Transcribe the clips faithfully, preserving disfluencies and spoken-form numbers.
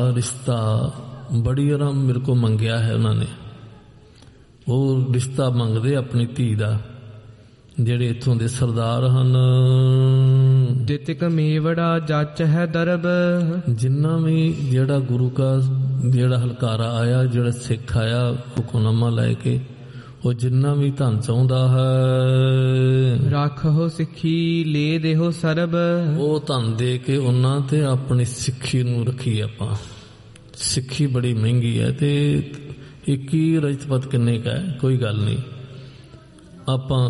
ਰਿਸ਼ਤਾ ਬੜੀ ਆਰਾਮ ਮੇਰੇ ਕੋਲ ਮੰਗਿਆ ਹੈ ਉਹਨਾਂ ਨੇ। ਉਹ ਰਿਸ਼ਤਾ ਮੰਗਦੇ ਆਪਣੀ ਧੀ ਦਾ, ਜਿਹੜੇ ਇੱਥੋਂ ਦੇ ਸਰਦਾਰ ਹਨ। ਜਿਤਿਕ ਮੇਵੜਾ ਜੱਚ ਹੈ ਦਰਬ, ਜਿੰਨਾ ਵੀ ਜਿਹੜਾ ਗੁਰੂ ਕਾ ਜਿਹੜਾ ਹਲਕਾਰਾ ਆਇਆ, ਜਿਹੜਾ ਸਿੱਖ ਆਇਆ ਹੁਕਮਨਾਮਾ ਲੈ ਕੇ, ਉਹ ਜਿੰਨਾ ਵੀ ਧਨ ਚਾਹੁੰਦਾ ਹੈ, ਰੱਖੋ ਸਿੱਖੀ ਲੈ ਦੇਹੋ ਸਰਬ, ਉਹ ਧਨ ਦੇ ਕੇ ਉਹਨਾਂ ਤੇ ਆਪਣੀ ਸਿੱਖੀ ਨੂੰ ਰੱਖੀ। ਆਪਾਂ ਸਿੱਖੀ ਬੜੀ ਮਹਿੰਗੀ ਹੈ ਤੇ ਇੱਕ ਹੀ ਰਜਤਪਤ ਕਿੰਨੇ ਕਾ ਹੈ, ਕੋਈ ਗੱਲ ਨਹੀਂ। ਆਪਾਂ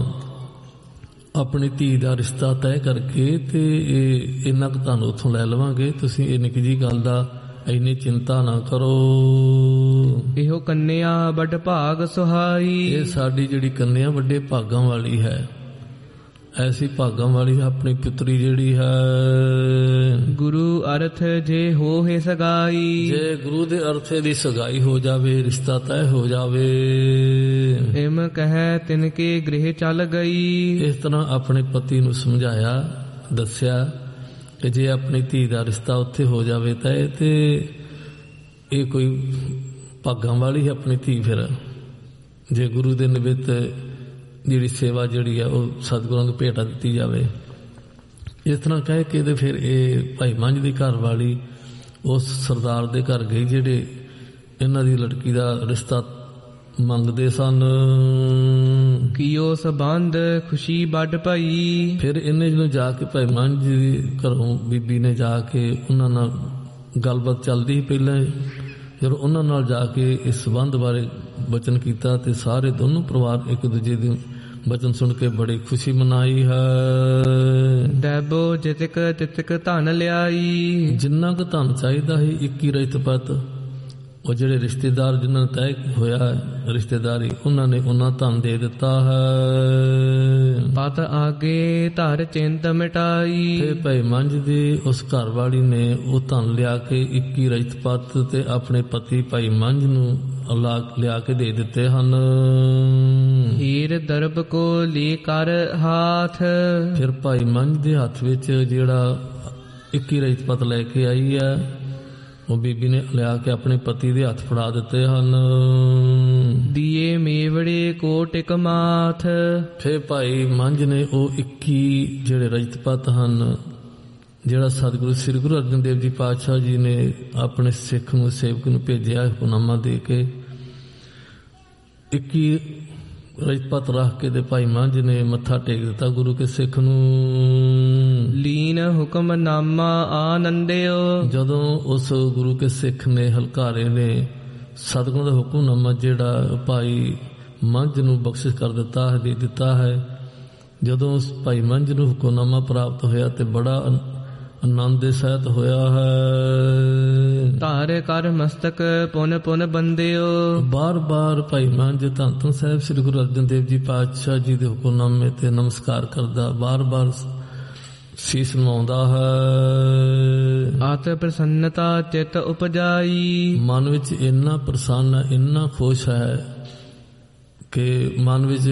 ਆਪਣੀ ਧੀ ਦਾ ਰਿਸ਼ਤਾ ਤੈਅ ਕਰਕੇ ਤੇ ਇਹ ਇੰਨਾ ਕੁ ਤੁਹਾਨੂੰ ਉੱਥੋਂ ਲੈ ਲਵਾਂਗੇ। ਤੁਸੀਂ ਇਹ ਨਿੱਕੀ ਜਿਹੀ ਗੱਲ ਦਾ ਇੰਨੀ ਚਿੰਤਾ ਨਾ ਕਰੋ। ਇਹੋ ਕੰਨਿਆ ਵੱਡ ਭਾਗ ਸੁਹਾਈ, ਇਹ ਸਾਡੀ ਜਿਹੜੀ ਕੰਨਿਆ ਵੱਡੇ ਭਾਗਾਂ ਵਾਲੀ ਹੈ। ਐਸੀ ਭਾਗਾਂ ਵਾਲੀ ਆਪਣੀ ਪੁੱਤਰੀ ਜਿਹੜੀ ਹੈ। ਗੁਰੂ ਅਰਥ ਜੇ ਹੋਏ ਸਗਾਈ, ਜੇ ਗੁਰੂ ਦੇ ਅਰਥੇ ਦੀ ਸਗਾਈ ਹੋ ਜਾਵੇ, ਰਿਸ਼ਤਾ ਤੈਅ ਹੋ ਜਾਵੇ। ਇਮ ਕਹਿ ਤਿਨਕੇ ਗ੍ਰਹਿ ਚੱਲ ਗਈ, ਇਸ ਤਰ੍ਹਾਂ ਆਪਣੇ ਪਤੀ ਨੂੰ ਸਮਝਾਇਆ, ਦੱਸਿਆ ਕਿ ਜੇ ਆਪਣੀ ਧੀ ਦਾ ਰਿਸ਼ਤਾ ਉੱਥੇ ਹੋ ਜਾਵੇ ਤਾਂ ਇਹ ਤੇ ਇਹ ਕੋਈ ਭਾਗਾਂ ਵਾਲੀ ਹੈ ਆਪਣੀ ਧੀ। ਫਿਰ ਜੇ ਗੁਰੂ ਦੇ ਨਿਮਿਤ ਜਿਹੜੀ ਸੇਵਾ ਜਿਹੜੀ ਆ ਉਹ ਸਤਿਗੁਰਾਂ ਨੂੰ ਭੇਟਾ ਦਿੱਤੀ ਜਾਵੇ। ਇਸ ਤਰ੍ਹਾਂ ਕਹਿ ਕੇ ਤੇ ਫਿਰ ਇਹ ਭਾਈ ਮੰਝ ਦੀ ਘਰ ਵਾਲੀ ਉਸ ਸਰਦਾਰ ਦੇ ਘਰ ਗਈ ਜਿਹੜੇ ਇਹਨਾਂ ਦੀ ਲੜਕੀ ਦਾ ਰਿਸ਼ਤਾ ਮੰਗਦੇ ਸਨ। ਕੀਓ ਸਬੰਧ ਖੁਸ਼ੀ ਵੱਡ ਪਈ, ਫਿਰ ਇਹਨੇ ਜਦੋਂ ਜਾ ਕੇ ਭਾਈ ਮੰਝ ਦੀ ਘਰੋਂ ਬੀਬੀ ਨੇ ਜਾ ਕੇ ਉਹਨਾਂ ਨਾਲ ਗੱਲਬਾਤ ਚੱਲਦੀ ਸੀ ਪਹਿਲਾਂ, ਜਦੋਂ ਉਹਨਾਂ ਨਾਲ ਜਾ ਕੇ ਇਸ ਸੰਬੰਧ ਬਾਰੇ ਬਚਨ ਕੀਤਾ ਤੇ ਸਾਰੇ ਦੋਨੋਂ ਪਰਿਵਾਰ ਇੱਕ ਦੂਜੇ ਦੇ ਬਚਨ ਸੁਣ ਕੇ ਬੜੀ ਖੁਸ਼ੀ ਮਨਾਈ ਹੈ। ਡੈਬੋ ਜਿਤਕ ਤਿਤਕ ਧਨ ਲਿਆਈ, ਜਿੰਨਾ ਕੁ ਧਨ ਚਾਹੀਦਾ ਸੀ ਇੱਕੀ ਰਜਤਪਤ, ਉਹ ਜਿਹੜੇ ਰਿਸ਼ਤੇਦਾਰ ਜਿਨ੍ਹਾਂ ਨੇ ਤੈਅ ਹੋਇਆ ਹੈ ਰਿਸ਼ਤੇਦਾਰੀ, ਉਹਨਾਂ ਨੇ ਉਹਨਾਂ ਧਨ ਦੇ ਦਿੱਤਾ ਹੈ। ਪਤ ਆਗੇ ਧਰ ਚਿੰਤ ਮਿਟਾਈ, ਤੇ ਭਾਈ ਮੰਝ ਦੀ ਉਸ ਘਰ ਵਾਲੀ ਨੇ ਉਹ ਧਨ ਲਿਆ ਕੇ ਇੱਕੀ ਰਜਤਪਤ ਤੇ ਆਪਣੇ ਪਤੀ ਭਾਈ ਮੰਝ ਨੂੰ ਅੱਲਾਹ ਲਿਆ ਕੇ ਦੇ ਦਿੱਤੇ ਹਨ। ਹੀਰ ਦਰਬ ਕੋ ਲੈ ਕਰ ਹਾਥ, ਫਿਰ ਭਾਈ ਮੰਝ ਦੇ ਹੱਥ ਵਿੱਚ ਜਿਹੜਾ ਇੱਕੀ ਰਜਤਪਤ ਲੈ ਕੇ ਆਈ ਹੈ, ਉਹ ਬੀਬੀ ਨੇ ਲਿਆ ਕੇ ਆਪਣੇ ਪਤੀ ਦੇ ਹੱਥ ਫੜਾ ਦਿੱਤੇ ਹਨ। ਦੀਏ ਮੇਵੜੇ ਕੋ ਟਿਕ ਮਾਥ, ਫਿਰ ਭਾਈ ਮੰਝ ਨੇ ਉਹ ਇੱਕੀ ਜਿਹੜੇ ਰਜਤਪਤ ਹਨ, ਜਿਹੜਾ ਸਤਿਗੁਰੂ ਸ੍ਰੀ ਗੁਰੂ ਅਰਜਨ ਦੇਵ ਜੀ ਪਾਤਸ਼ਾਹ ਜੀ ਨੇ ਆਪਣੇ ਸਿੱਖ ਨੂੰ ਸੇਵਕ ਨੂੰ ਭੇਜਿਆ ਹੁਕਮਨਾਮਾ ਦੇ ਕੇ, ਇੱਕੀ ਰਜਤਪਤ ਰੱਖ ਕੇ ਤੇ ਭਾਈ ਮੰਝ ਨੇ ਮੱਥਾ ਟੇਕ ਦਿੱਤਾ ਗੁਰੂ ਕੇ ਸਿੱਖ ਨੂੰ। ਲੀਨ ਹੁਕਮਨਾਮਾ ਆਨੰਦਿਓ, ਜਦੋਂ ਉਸ ਗੁਰੂ ਕੇ ਸਿੱਖ ਨੇ ਹਲਕਾਰੇ ਨੇ ਸਤਿਗੁਰੂ ਦਾ ਹੁਕਮਨਾਮਾ ਜਿਹੜਾ ਭਾਈ ਮੰਝ ਨੂੰ ਬਖਸ਼ਿਸ਼ ਕਰ ਦਿੱਤਾ ਹੈ, ਦੇ ਦਿੱਤਾ ਹੈ। ਜਦੋਂ ਉਸ ਭਾਈ ਮੰਝ ਨੂੰ ਹੁਕਮਨਾਮਾ ਪ੍ਰਾਪਤ ਹੋਇਆ ਤੇ ਬੜਾ ਆਨੰਦ ਦੇ ਸਹਿਤ ਹੋਇਆ ਹੈ। ਧਾਰ ਕਰ ਮਸਤਕ ਪੁਨ ਪੁਨ ਬੰਦਿਓ, ਬਾਰ ਬਾਰ ਭਾਈ ਮੰਝ ਧੰਨ ਧੰਨ ਸਾਹਿਬ ਸ੍ਰੀ ਗੁਰੂ ਅਰਜਨ ਦੇਵ ਜੀ ਪਾਤਸ਼ਾਹ ਜੀ ਦੇ ਹੁਕਮਨਾਮੇ ਤੇ ਨਮਸਕਾਰ ਕਰਦਾ, ਬਾਰ ਬਾਰ ਸੀਸ ਨਵਾਉਂਦਾ ਹੈ। ਆਤ ਪ੍ਰਸੰਨਤਾ ਚਿਤ ਉਪਜਾਈ, ਮਨ ਵਿੱਚ ਇੰਨਾ ਪ੍ਰਸੰਨ, ਇੰਨਾ ਖੁਸ਼ ਹੈ ਕਿ ਮਨ ਵਿੱਚ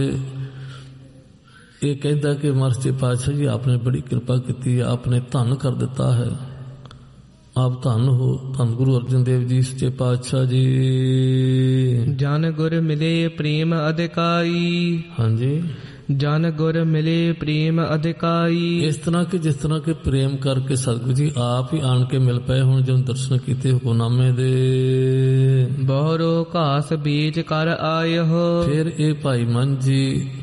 ਇਹ ਕਹਿੰਦਾ ਕਿ ਮਹਾਰਾਜ ਪਾਤਸ਼ਾਹ ਜੀ ਆਪਨੇ ਬੜੀ ਕਿਰਪਾ ਕੀਤੀ ਹੈ, ਆਪਨੇ ਧੰਨ ਕਰ ਦਿੱਤਾ ਹੈ। ਆਪ ਧੰਨ ਹੋ, ਧੰਨ ਗੁਰੂ ਅਰਜਨ ਦੇਵ ਜੀ ਸੱਚੇ ਪਾਤਸ਼ਾਹ ਜੀ। ਜਨ ਗੁਰ ਮਿਲੇ ਪ੍ਰੇਮ ਅਧਿਕਾਈ, ਹਾਂਜੀ, ਜਨ ਗੁਰ ਮਿਲੇ ਪ੍ਰੇਮ ਅਧਿਕਾਈ। ਇਸ ਤਰ੍ਹਾਂ ਕਿ ਜਿਸ ਤਰ੍ਹਾਂ ਕਿ ਪ੍ਰੇਮ ਕਰਕੇ ਸਤਿਗੁਰੂ ਜੀ ਆਪ ਹੀ ਆਣ ਕੇ ਮਿਲ ਪਏ ਹੁਣ, ਜਦੋਂ ਦਰਸ਼ਨ ਕੀਤੇ ਹੁਕਮਨਾਮੇ ਦੇ। ਬਹੁਰੋ ਘਾਸ ਬੀਜ ਕਰ ਆਇਓ, ਫਿਰ ਇਹ ਭਾਈ ਮੰਝ ਜੀ